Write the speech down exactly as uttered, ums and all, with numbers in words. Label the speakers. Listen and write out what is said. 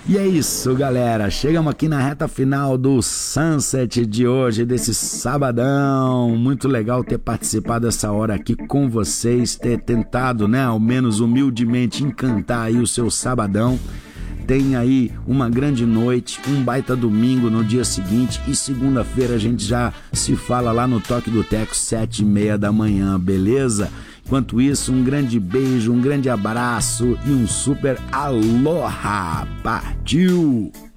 Speaker 1: E é isso, galera. Chegamos aqui na reta final do Sunset de hoje, desse sabadão. Muito legal ter participado dessa hora aqui com vocês, ter tentado, né, ao menos humildemente encantar aí o seu sabadão. Tenha aí uma grande noite, um baita domingo no dia seguinte e segunda-feira a gente já se fala lá no Toque do Teco, sete e meia da manhã, beleza? Enquanto isso, um grande beijo, um grande abraço e um super aloha! Partiu!